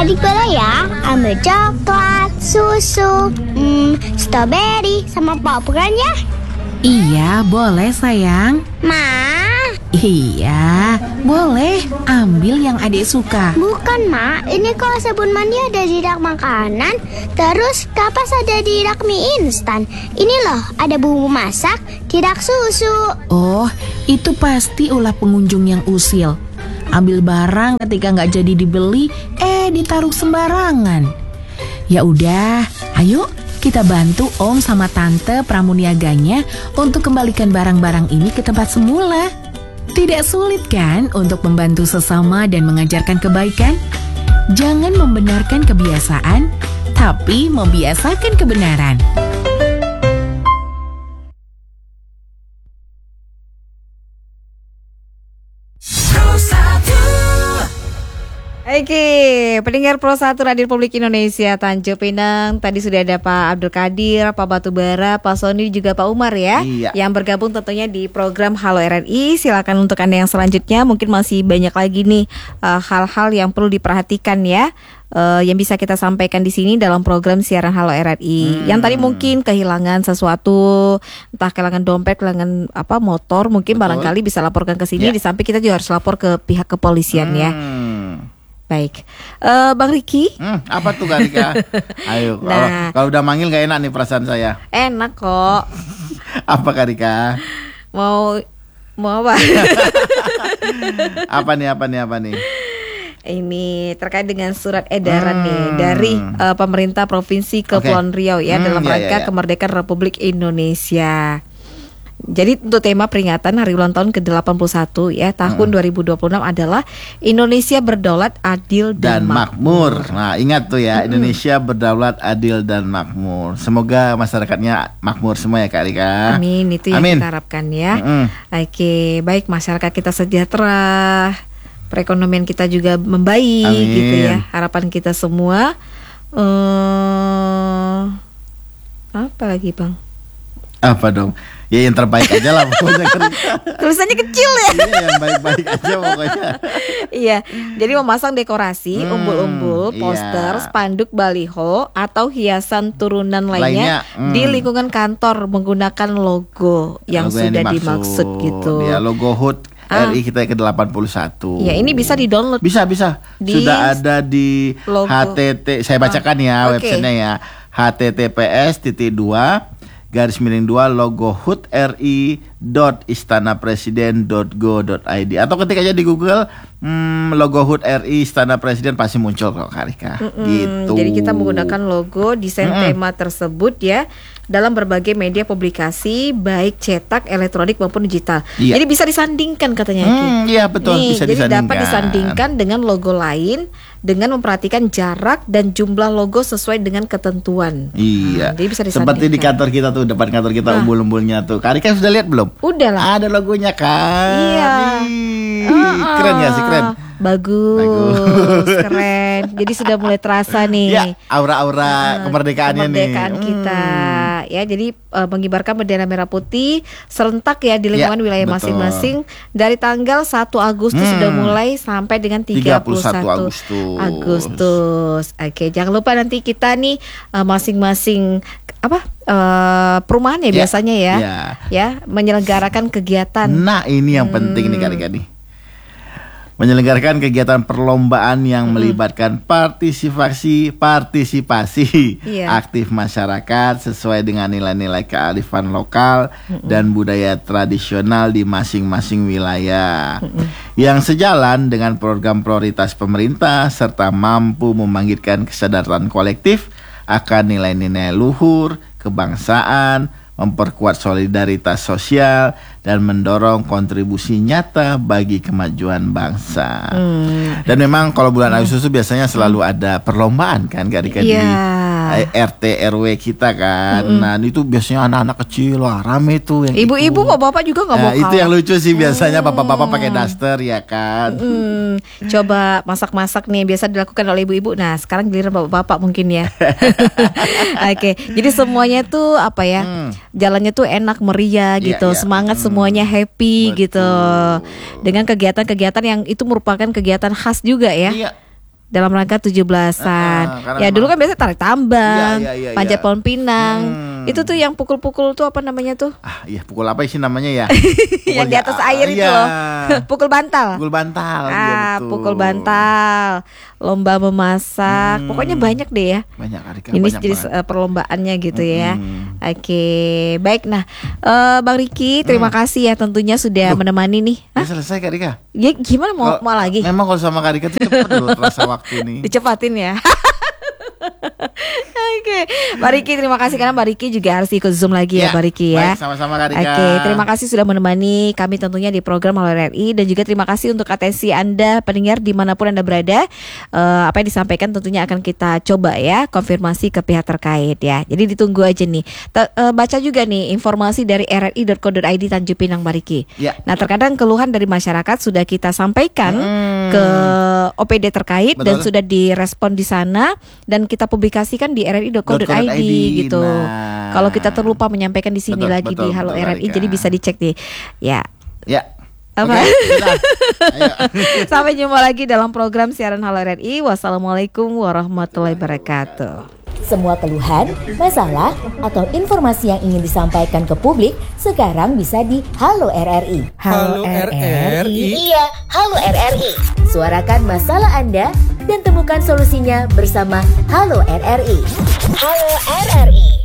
Adik-adik boleh ya ambil coklat, susu, strawberry sama popcorn ya? Iya, boleh sayang. Ma. Iya, boleh. Ambil yang adik suka. Bukan, Ma. Ini kalau sabun mandi ada di rak makanan, terus kapas ada di rak mie instan. Ini loh, ada bumbu masak di rak susu. Oh, itu pasti ulah pengunjung yang usil. Ambil barang ketika nggak jadi dibeli, ditaruh sembarangan. Ya udah, ayo kita bantu Om sama Tante pramuniaganya untuk kembalikan barang-barang ini ke tempat semula. Tidak sulit kan untuk membantu sesama dan mengajarkan kebaikan? Jangan membenarkan kebiasaan, tapi membiasakan kebenaran. Oke, pendengar Pro 1 Radio Republik Indonesia Tanjung Pinang. Tadi sudah ada Pak Abdul Qadir, Pak Batubara, Pak Sony, juga Pak Umar ya, yang bergabung tentunya di program Halo RRI. Silakan untuk Anda yang selanjutnya, mungkin masih banyak lagi nih hal-hal yang perlu diperhatikan ya, yang bisa kita sampaikan di sini dalam program siaran Halo RRI. Yang tadi mungkin kehilangan sesuatu, entah kehilangan dompet, kehilangan motor, mungkin barangkali bisa laporkan ke sini. Di samping kita juga harus lapor ke pihak kepolisian ya. Baik, Bang Riki. Apa tuh Kak Rika? Ayo, kalau udah manggil gak enak nih perasaan saya. Enak kok. Apa Kak Rika? Mau apa? Apa nih? Ini terkait dengan surat edaran nih dari pemerintah Provinsi Kepulauan Riau ya, dalam rangka kemerdekaan Republik Indonesia. Jadi untuk tema peringatan hari ulang tahun ke-81 ya tahun 2026 adalah Indonesia berdaulat, adil dan makmur. Nah, ingat tuh ya, Indonesia berdaulat, adil dan makmur. Semoga masyarakatnya makmur semua ya Kak Rika. Amin, itu yang kita harapkan ya. Oke, baik, masyarakat kita sejahtera, perekonomian kita juga membaik. Amin. Gitu ya. Harapan kita semua. Apa lagi Bang? Apa dong? Ya yang terbaik aja lah pokoknya. Tulisannya kecil ya. Iya, yang baik-baik aja pokoknya. Iya, jadi memasang dekorasi, umbul-umbul, poster, spanduk, baliho atau hiasan turunan lainnya di lingkungan kantor menggunakan logo yang sudah dimaksud gitu. Ya, logo HUT RI kita ke-81. Ya, ini bisa di-download. Bisa. Sudah ada di logo. HTT, saya bacakan ya websitenya ya. https://logo HUT RI.istanapresiden.go.id atau ketik aja di Google logo HUT RI Istana Presiden pasti muncul kok Kak Rika. Gitu. Jadi kita menggunakan logo desain tema tersebut ya dalam berbagai media publikasi baik cetak, elektronik maupun digital. Jadi bisa disandingkan katanya. Iya betul, bisa jadi disandingkan. Dapat disandingkan dengan logo lain dengan memperhatikan jarak dan jumlah logo sesuai dengan ketentuan. Iya. Jadi bisa disandingkan. Seperti di kantor kita tuh, depan kantor kita umbul-umbulnya tuh. Kak Rika sudah lihat belum? Udah lah. Ada logonya kan? Iya. Keren gak sih? Keren. Bagus. Keren. Jadi sudah mulai terasa nih. Ya, aura-aura kemerdekaannya kemerdekaan kita. Ya, jadi mengibarkan bendera merah putih serentak ya di lingkungan wilayah masing-masing dari tanggal 1 Agustus sudah mulai sampai dengan 31 Agustus. Oke, jangan lupa nanti kita nih masing-masing perumahan ya biasanya ya menyelenggarakan kegiatan. Nah, ini yang penting nih Kak Rika nih. Menyelenggarakan kegiatan perlombaan yang melibatkan partisipasi aktif masyarakat sesuai dengan nilai-nilai kearifan lokal dan budaya tradisional di masing-masing wilayah yang sejalan dengan program prioritas pemerintah serta mampu membangkitkan kesadaran kolektif akan nilai-nilai luhur, kebangsaan, memperkuat solidaritas sosial dan mendorong kontribusi nyata bagi kemajuan bangsa. Dan memang kalau bulan Agustus itu biasanya selalu ada perlombaan kan Kak Rika di RT RW kita kan. Nah itu biasanya anak-anak kecil rame tuh yang ibu-ibu kok bapak juga nggak mau kalah. Itu yang lucu sih biasanya bapak-bapak pakai daster ya kan. Coba masak-masak nih biasa dilakukan oleh ibu-ibu. Nah sekarang giliran bapak-bapak mungkin ya. Oke, jadi semuanya tuh jalannya tuh enak, meriah gitu, semangat, semuanya happy gitu. Dengan kegiatan-kegiatan yang itu merupakan kegiatan khas juga ya. dalam rangka 17-an. Ya dulu kan biasa tarik tambang, panjat pohon pinang. Itu tuh yang pukul-pukul tuh apa namanya tuh? Iya pukul apa sih namanya ya? Yang di atas air itu loh. Pukul bantal. Pukul bantal. Betul. Pukul bantal. Lomba memasak. Pokoknya banyak deh ya. Banyak Arika. Ini jadi perlombaannya gitu ya. Oke, baik. Nah, Bang Riki, terima kasih ya tentunya sudah menemani nih. Ya selesai Kak Rika. Ya gimana mau lagi? Memang kalau sama Kak Rika tuh cepet loh terasa waktu ini. Dicepatin ya. Oke, Mbak Riki terima kasih karena Mbak Riki juga harus ikut Zoom lagi ya Mbak Riki ya. Baik, sama-sama Kak Rika. Oke, terima kasih sudah menemani kami tentunya di program Halo RRI dan juga terima kasih untuk atensi Anda pendengar dimanapun Anda berada. Apa yang disampaikan tentunya akan kita coba ya konfirmasi ke pihak terkait ya. Jadi ditunggu aja nih. Baca juga nih informasi dari rri.co.id Tanjung Pinang Mbak Riki. Ya. Nah terkadang keluhan dari masyarakat sudah kita sampaikan ke OPD terkait. Betul. Dan sudah direspon di sana dan kita publikasikan di rri.co.id gitu. Nah. Kalau kita terlupa menyampaikan di sini betul, di Halo RRI, jadi bisa dicek di ya. Apa? Okay, sampai jumpa lagi dalam program siaran Halo RRI. Wassalamualaikum warahmatullahi wabarakatuh. Semua keluhan, masalah, atau informasi yang ingin disampaikan ke publik sekarang bisa di Halo RRI. Halo RRI? Iya, Halo RRI. Suarakan masalah Anda dan temukan solusinya bersama Halo RRI. Halo RRI.